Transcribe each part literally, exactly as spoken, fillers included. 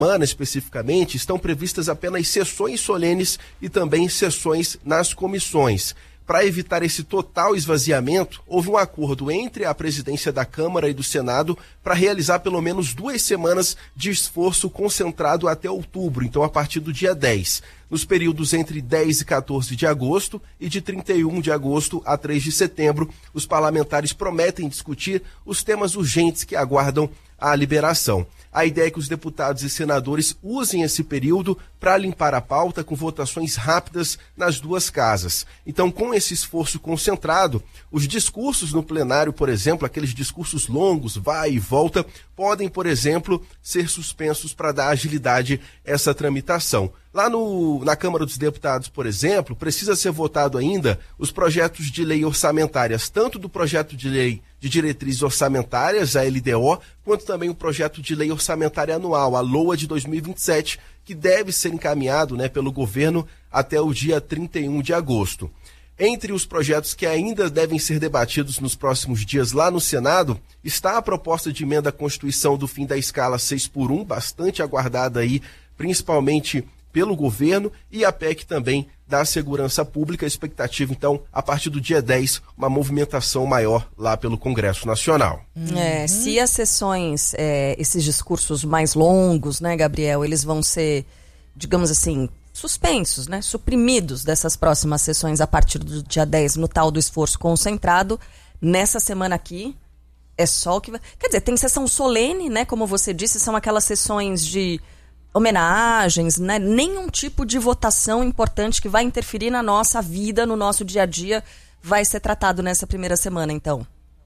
semana especificamente, estão previstas apenas sessões solenes e também sessões nas comissões. Para evitar esse total esvaziamento, houve um acordo entre a presidência da Câmara e do Senado para realizar pelo menos duas semanas de esforço concentrado até outubro, então a partir do dia dez. Nos períodos entre dez e quatorze de agosto e de trinta e um de agosto a três de setembro, os parlamentares prometem discutir os temas urgentes que aguardam a liberação. A ideia é que os deputados e senadores usem esse período para limpar a pauta com votações rápidas nas duas casas. Então, com esse esforço concentrado, os discursos no plenário, por exemplo, aqueles discursos longos, vai e volta, podem, por exemplo, ser suspensos para dar agilidade a essa tramitação. Lá no, na Câmara dos Deputados, por exemplo, precisa ser votado ainda os projetos de lei orçamentárias, tanto do projeto de lei de diretrizes orçamentárias, a L D O, quanto também o projeto de lei orçamentária anual, a LOA de dois mil e vinte e sete, que deve ser encaminhado, né, pelo governo até o dia trinta e um de agosto. Entre os projetos que ainda devem ser debatidos nos próximos dias lá no Senado, está a proposta de emenda à Constituição do fim da escala seis por um, bastante aguardada aí, principalmente pelo governo, e a P E C também da segurança pública. A expectativa, então, a partir do dia dez, uma movimentação maior lá pelo Congresso Nacional. É, se as sessões, é, esses discursos mais longos, né, Gabriel, eles vão ser, digamos assim, suspensos, né, suprimidos dessas próximas sessões a partir do dia dez, no tal do esforço concentrado, nessa semana aqui, é só o que vai... Quer dizer, tem sessão solene, né, como você disse, são aquelas sessões de homenagens, né? Nenhum tipo de votação importante que vai interferir na nossa vida, no nosso dia a dia, vai ser tratado nessa primeira semana, então.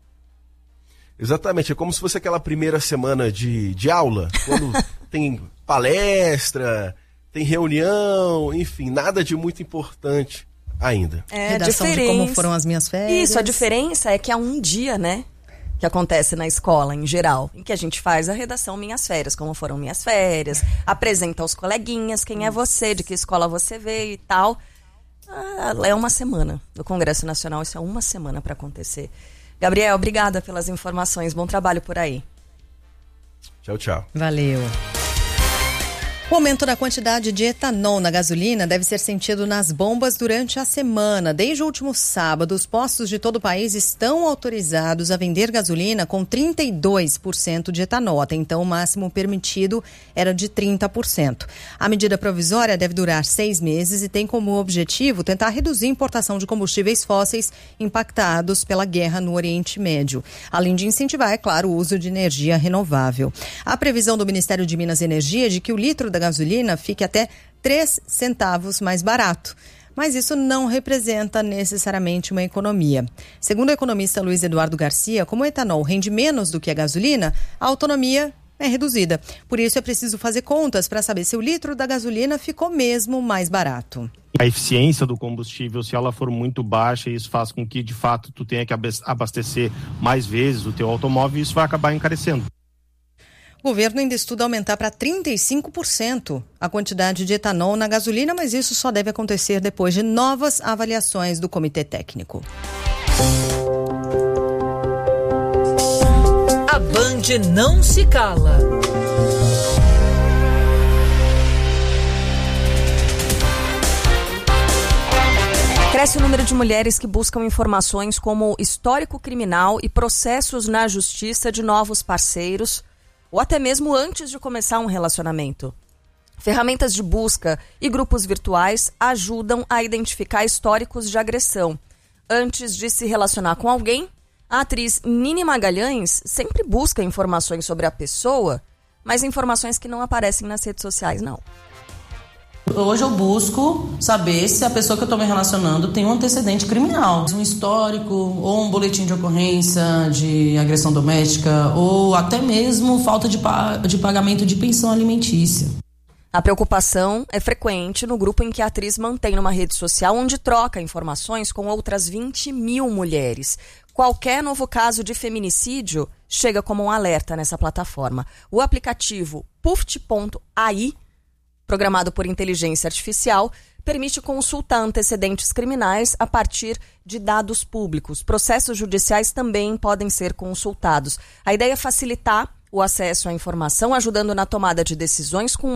Exatamente, é como se fosse aquela primeira semana de, de aula, quando tem palestra, tem reunião, enfim, nada de muito importante ainda. É, redação de como foram as minhas férias. Isso, a diferença é que há um dia, né, que acontece na escola, em geral, em que a gente faz a redação Minhas Férias, como foram minhas férias, apresenta aos coleguinhas quem é você, de que escola você veio e tal. Ah, é uma semana do Congresso Nacional, isso é uma semana para acontecer. Gabriel, obrigada pelas informações, bom trabalho por aí. Tchau, tchau. Valeu. O aumento da quantidade de etanol na gasolina deve ser sentido nas bombas durante a semana. Desde o último sábado, os postos de todo o país estão autorizados a vender gasolina com trinta e dois por cento de etanol. Até então, o máximo permitido era de trinta por cento. A medida provisória deve durar seis meses e tem como objetivo tentar reduzir a importação de combustíveis fósseis impactados pela guerra no Oriente Médio, além de incentivar, é claro, o uso de energia renovável. A previsão do Ministério de Minas e Energia é de que o litro da gasolina fique até três centavos mais barato. Mas isso não representa necessariamente uma economia. Segundo o economista Luiz Eduardo Garcia, como o etanol rende menos do que a gasolina, a autonomia é reduzida. Por isso é preciso fazer contas para saber se o litro da gasolina ficou mesmo mais barato. A eficiência do combustível, se ela for muito baixa, isso faz com que, de fato, tu tenha que abastecer mais vezes o teu automóvel e isso vai acabar encarecendo. O governo ainda estuda aumentar para trinta e cinco por cento a quantidade de etanol na gasolina, mas isso só deve acontecer depois de novas avaliações do Comitê Técnico. A Band não se cala. Cresce o número de mulheres que buscam informações como histórico criminal e processos na justiça de novos parceiros, ou até mesmo antes de começar um relacionamento. Ferramentas de busca e grupos virtuais ajudam a identificar históricos de agressão. Antes de se relacionar com alguém, a atriz Nini Magalhães sempre busca informações sobre a pessoa, mas informações que não aparecem nas redes sociais, não. Hoje eu busco saber se a pessoa que eu estou me relacionando tem um antecedente criminal, um histórico ou um boletim de ocorrência de agressão doméstica ou até mesmo falta de, pa- de pagamento de pensão alimentícia. A preocupação é frequente no grupo em que a atriz mantém uma rede social onde troca informações com outras vinte mil mulheres. Qualquer novo caso de feminicídio chega como um alerta nessa plataforma. O aplicativo puft ponto a i, programado por inteligência artificial, permite consultar antecedentes criminais a partir de dados públicos. Processos judiciais também podem ser consultados. A ideia é facilitar o acesso à informação, ajudando na tomada de decisões com